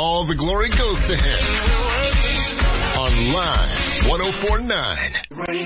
all the glory goes to him. On Live 104.9.